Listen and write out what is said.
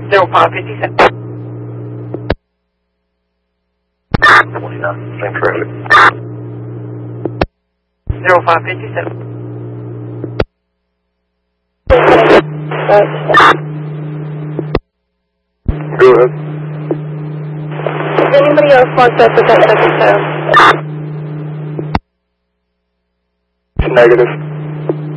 0557. 29, same traffic. 0557. Go ahead. Is anybody else locked up with that second tow? Negative.